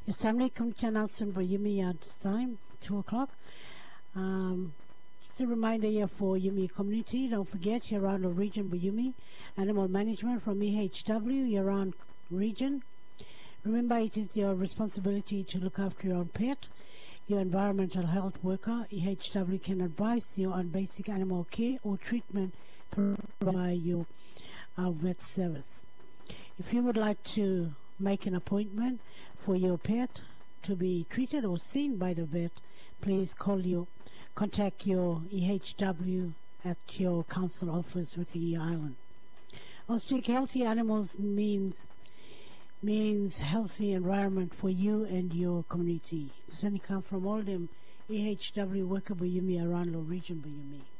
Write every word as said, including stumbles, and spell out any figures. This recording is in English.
It's timely community announcement by Yumi at this time, two o'clock. Um, just a reminder here for Yumi community, don't forget you're around the region by Yumi. Animal management from E H W, you're around region. Remember, it is your responsibility to look after your own pet. Your environmental health worker, E H W, can advise you on basic animal care or treatment provided by your uh, vet service. If you would like to make an appointment for your pet to be treated or seen by the vet, please call you, contact your E H W at your council office within your island. I'll speak healthy animals means means healthy environment for you and your community. This only come from all them E H W worker by Yumi around the region by Yumi.